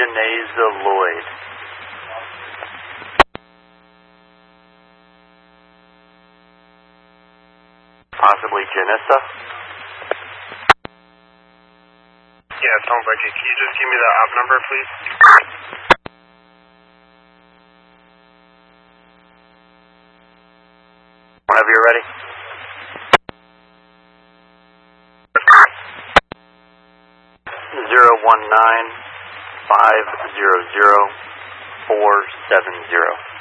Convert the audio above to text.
Geneza Lloyd. Possibly Janissa? Yeah, sounds like it. Can you just give me the op number, please? Whenever you're ready. 019-500-470.